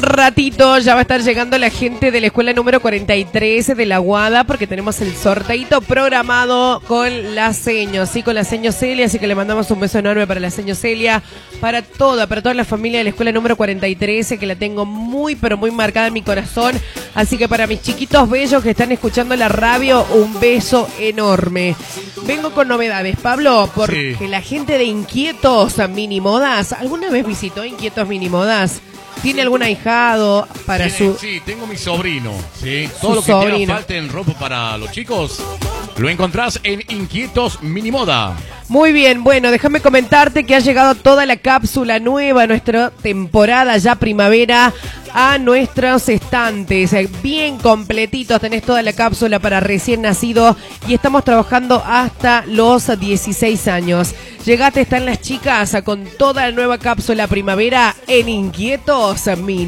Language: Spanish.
ratito ya va a estar llegando la gente de la escuela número 43 de La Guada, porque tenemos el sorteito programado con la seño, sí, con la seño Celia, así que le mandamos un beso enorme para la seño Celia, para toda la familia de la escuela número 43, que la tengo muy, pero muy marcada en mi corazón. Así que para mis chiquitos bellos que están escuchando la radio, un beso enorme. Vengo con novedades, Pablo, porque la gente de Inquietos Mini Modas, ¿alguna vez visitó Inquietos Mini Modas? ¿Tiene algún ahijado para su...? Sí, tengo mi sobrino, ¿sí? Todo lo que quiera falta en ropa para los chicos, lo encontrás en Inquietos Mini Moda. Muy bien, bueno, déjame comentarte que ha llegado toda la cápsula nueva, nuestra temporada ya primavera, a nuestros estantes. Bien completitos, tenés toda la cápsula para recién nacido y estamos trabajando hasta los 16 años. Llegate, están las chicas con toda la nueva cápsula primavera en Inquietos Mini.